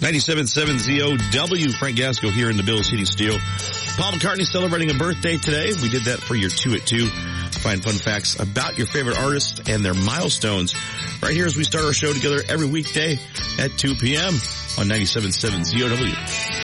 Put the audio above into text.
97.7 ZOW. Frank Gasco here in the Bills Heating Steel. Paul McCartney celebrating a birthday today. We did that for your 2 at 2. Find fun facts about your favorite artists and their milestones right here as we start our show together every weekday at 2 p.m. on 97.7 ZOW.